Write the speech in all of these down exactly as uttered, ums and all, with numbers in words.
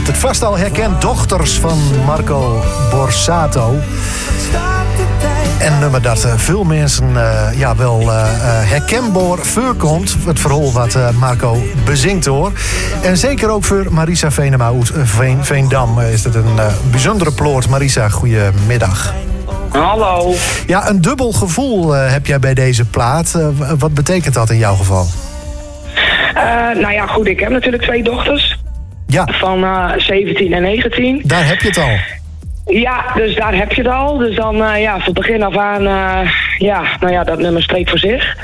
hebt het vast al herkend. Dochters van Marco Borsato. Een nummer dat uh, veel mensen uh, ja, wel uh, herkenbaar voorkomt. Het verhaal wat uh, Marco bezingt hoor. En zeker ook voor Marisa Venema uit Veen, Veendam uh, is het een uh, bijzondere ploot. Marisa, goedemiddag. Hallo. Ja, een dubbel gevoel uh, heb jij bij deze plaat. Uh, wat betekent dat in jouw geval? Uh, nou ja, goed, ik heb natuurlijk twee dochters. Ja. Van uh, zeventien en negentien. Daar heb je het al. Ja, dus daar heb je het al. Dus dan, uh, ja, van begin af aan, uh, ja, nou ja, dat nummer spreekt voor zich.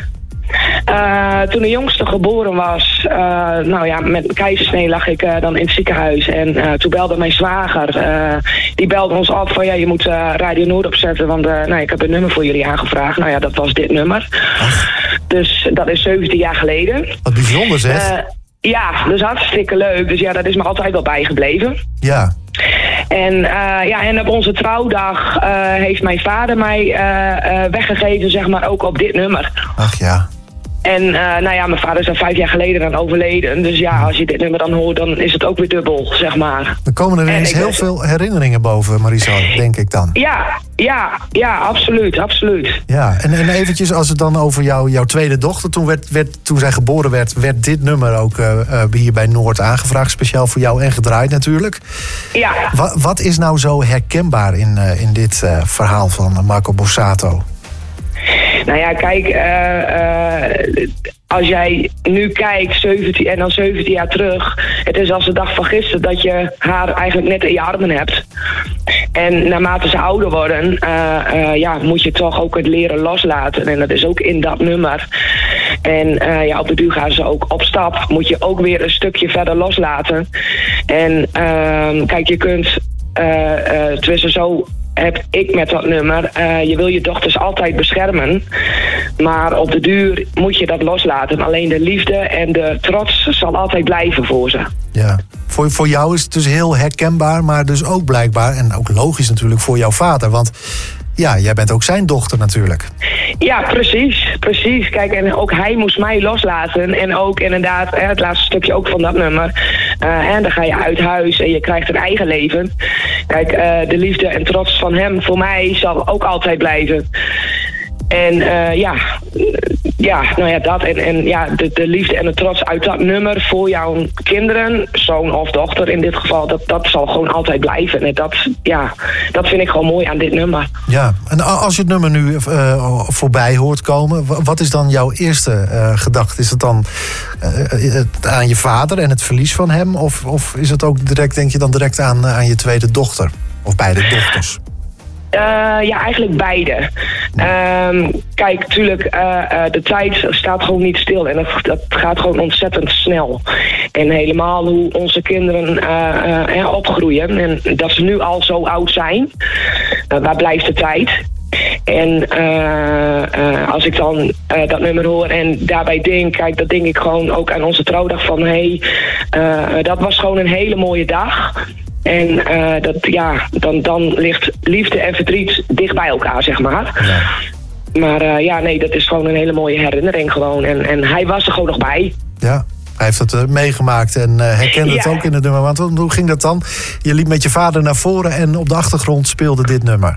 Uh, toen de jongste geboren was, uh, nou ja, met een keizersnee lag ik uh, dan in het ziekenhuis. En uh, toen belde mijn zwager, uh, die belde ons op van ja, je moet uh, Radio Noord opzetten, want uh, nou, ik heb een nummer voor jullie aangevraagd. Nou ja, dat was dit nummer. Ach. Dus dat is zeventien jaar geleden. Wat bijzonder zeg. Uh, ja, dus hartstikke leuk. Dus ja, dat is me altijd wel bijgebleven. Ja. En, uh, ja, en op onze trouwdag uh, heeft mijn vader mij uh, uh, weggegeven, zeg maar, ook op dit nummer. Ach ja. En uh, nou ja, mijn vader is al vijf jaar geleden dan overleden. Dus ja, als je dit nummer dan hoort, dan is het ook weer dubbel, zeg maar. Er komen er ineens heel veel herinneringen boven, Marisa, denk ik dan. Ja, ja, ja, absoluut, absoluut. Ja, en, en eventjes als het dan over jou, jouw tweede dochter, toen, werd, werd, toen zij geboren werd, werd dit nummer ook uh, uh, hier bij Noord aangevraagd. Speciaal voor jou en gedraaid natuurlijk. Ja. Wat, wat is nou zo herkenbaar in, uh, in dit uh, verhaal van Marco Borsato? Nou ja, kijk, uh, uh, als jij nu kijkt, zeventien en dan zeventien jaar terug, het is als de dag van gisteren dat je haar eigenlijk net in je armen hebt. En naarmate ze ouder worden, uh, uh, ja, moet je toch ook het leren loslaten. En dat is ook in dat nummer. En uh, ja, op de duur gaan ze ook op stap. Moet je ook weer een stukje verder loslaten. En uh, kijk, je kunt uh, uh, tussen zo heb ik met dat nummer. Uh, je wil je dochters altijd beschermen. Maar op de duur moet je dat loslaten. Alleen de liefde en de trots zal altijd blijven voor ze. Ja. Voor, voor jou is het dus heel herkenbaar, maar dus ook blijkbaar, en ook logisch natuurlijk voor jouw vader. Want ja, jij bent ook zijn dochter natuurlijk. Ja, precies, precies. Kijk, en ook hij moest mij loslaten. En ook inderdaad, het laatste stukje ook van dat nummer. Uh, en dan ga je uit huis en je krijgt een eigen leven. Kijk, uh, de liefde en trots van hem voor mij zal ook altijd blijven. En uh, ja, ja, nou ja, dat. En, en ja, de, de liefde en de trots uit dat nummer voor jouw kinderen, zoon of dochter in dit geval, dat, dat zal gewoon altijd blijven. En dat, ja, dat vind ik gewoon mooi aan dit nummer. Ja, en als je het nummer nu uh, voorbij hoort komen, wat is dan jouw eerste uh, gedachte? Is het dan uh, aan je vader en het verlies van hem? Of, of is het ook direct, denk je dan direct aan, aan je tweede dochter? Of beide dochters? Uh, ja, eigenlijk beide. Um, kijk, natuurlijk, uh, uh, de tijd staat gewoon niet stil. En dat, dat gaat gewoon ontzettend snel. En helemaal hoe onze kinderen uh, uh, opgroeien. En dat ze nu al zo oud zijn. Uh, waar blijft de tijd? En uh, uh, als ik dan uh, dat nummer hoor en daarbij denk, kijk, dat denk ik gewoon ook aan onze trouwdag van, hé, hey, uh, dat was gewoon een hele mooie dag. En uh, dat, ja, dan, dan ligt liefde en verdriet dicht bij elkaar, zeg maar. Ja. Maar uh, ja, nee, dat is gewoon een hele mooie herinnering gewoon. En, en hij was er gewoon nog bij. Ja, hij heeft het uh, meegemaakt en uh, herkende ja. het ook in het nummer. Want hoe ging dat dan? Je liep met je vader naar voren en op de achtergrond speelde dit nummer.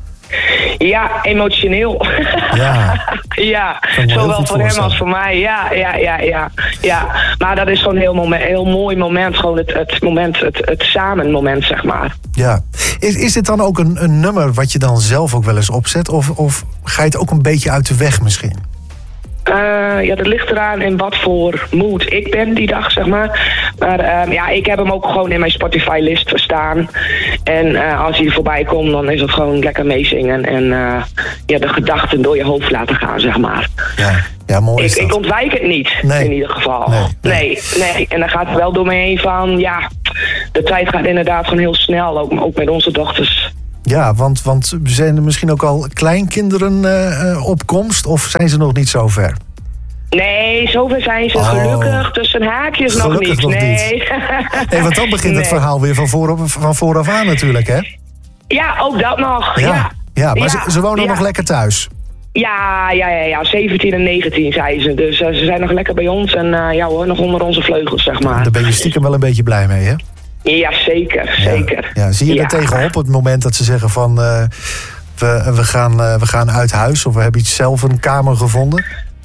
Ja, emotioneel. Ja, ja. Zowel voor hem als voor mij. Ja, ja, ja, ja, ja. Maar dat is gewoon een heel, moment, heel mooi moment. Gewoon het, het moment, het, het samen moment, zeg maar. Ja. Is, is dit dan ook een, een nummer wat je dan zelf ook wel eens opzet? Of, of ga je het ook een beetje uit de weg misschien? Uh, ja, dat ligt eraan in wat voor mood ik ben die dag, zeg maar. Maar uh, ja, ik heb hem ook gewoon in mijn Spotify-list staan. En uh, als hij er voorbij komt, dan is het gewoon lekker meezingen. En uh, ja, de gedachten door je hoofd laten gaan, zeg maar. Ja, ja mooi is ik, dat. Ik ontwijk het niet, nee. in ieder geval. Nee nee. nee, nee. En dan gaat het wel door me heen van, ja, de tijd gaat inderdaad gewoon heel snel, ook, ook met onze dochters. Ja, want, want zijn er misschien ook al kleinkinderen uh, op komst? Of zijn ze nog niet zo ver? Nee, zover zijn ze oh. gelukkig. Tussen haakjes gelukkig nog niet. Nog nee. Niet. Nee, want dan begint nee. het verhaal weer van, voor, van vooraf aan natuurlijk, hè? Ja, ook dat nog. Ja, ja. ja maar ja. Ze, ze wonen ja. nog lekker thuis. Ja, ja, ja, ja, zeventien en negentien zei ze. Dus uh, ze zijn nog lekker bij ons en uh, ja hoor, nog onder onze vleugels, zeg maar. Daar ben je stiekem wel een beetje blij mee, hè? Ja, zeker. zeker. Ja, ja. Zie je ja. er tegenop op het moment dat ze zeggen van... Uh, we, we, gaan, uh, we gaan uit huis of we hebben iets zelf een kamer gevonden?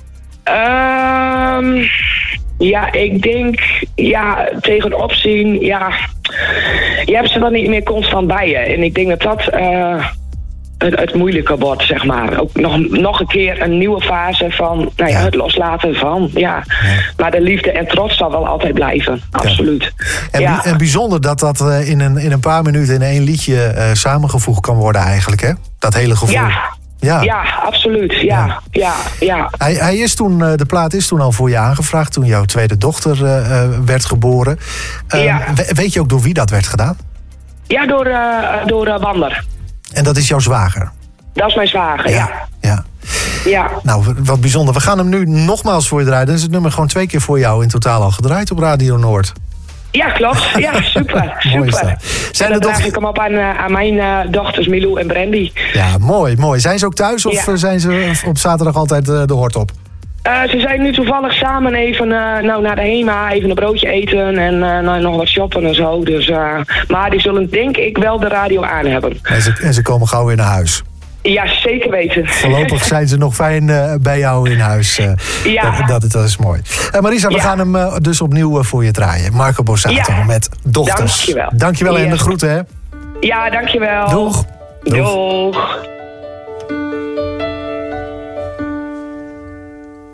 Um, ja, ik denk... Ja, tegenop zien... Ja, je hebt ze dan niet meer constant bij je. En ik denk dat dat... Uh, Het, het moeilijker wordt, zeg maar. Ook nog, nog een keer een nieuwe fase van nou ja, ja. het loslaten van. Ja. ja. Maar de liefde en trots zal wel altijd blijven. Absoluut. Ja. En, ja. en bijzonder dat dat uh, in, een, in een paar minuten in één liedje uh, samengevoegd kan worden eigenlijk, hè? Dat hele gevoel. Ja. Ja. ja, absoluut. Ja, ja. ja, ja. Hij, hij is toen, de plaat is toen al voor je aangevraagd toen jouw tweede dochter uh, werd geboren. Uh, ja. Weet je ook door wie dat werd gedaan? Ja, door, uh, door uh, Wander. En dat is jouw zwager? Dat is mijn zwager, ja. ja. ja. ja. Nou, wat bijzonder. We gaan hem nu nogmaals voor je draaien. Dan is het nummer gewoon twee keer voor jou in totaal al gedraaid op Radio Noord. Ja, klopt. Ja, super. super. Zijn en dan draag ik hem op aan, uh, aan mijn uh, dochters Milou en Brandy. Ja, mooi, mooi. Zijn ze ook thuis of ja. zijn ze op zaterdag altijd uh, de hort op? Uh, ze zijn nu toevallig samen even uh, nou, naar de HEMA, even een broodje eten en uh, nou, nog wat shoppen en zo. Dus, uh, maar die zullen denk ik wel de radio aan hebben. En ze, en ze komen gauw weer naar huis. Ja, zeker weten. Voorlopig zijn ze nog fijn uh, bij jou in huis. Uh, ja. Dat, dat, dat is mooi. Uh, Marisa, we ja. gaan hem uh, dus opnieuw uh, voor je draaien. Marco Borsato ja. met Dochters. Dankjewel. Dankjewel en de groeten, hè? Ja, dankjewel. Doeg. Doeg. Doeg.